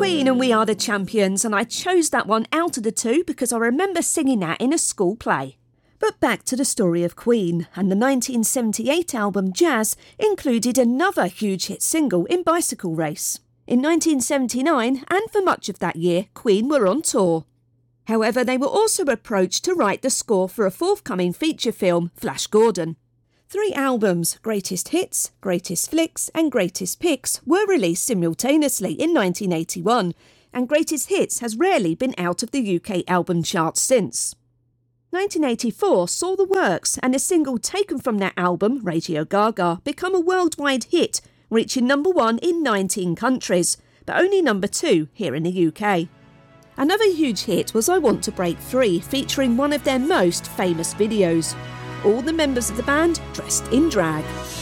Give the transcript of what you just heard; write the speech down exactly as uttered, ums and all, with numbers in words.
Queen and We Are the Champions, and I chose that one out of the two because I remember singing that in a school play. But back to the story of Queen, and the nineteen seventy-eight album Jazz included another huge hit single in Bicycle Race. In nineteen seventy-nine, and for much of that year, Queen were on tour. However, they were also approached to write the score for a forthcoming feature film, Flash Gordon. Three albums, Greatest Hits, Greatest Flicks and Greatest Picks, were released simultaneously in nineteen eighty-one, and Greatest Hits has rarely been out of the U K album charts since. nineteen eighty-four saw the works, and a single taken from that album, Radio Gaga, become a worldwide hit, reaching number one in nineteen countries, but only number two here in the U K. Another huge hit was I Want to Break Free, featuring one of their most famous videos. All the members of the band dressed in drag.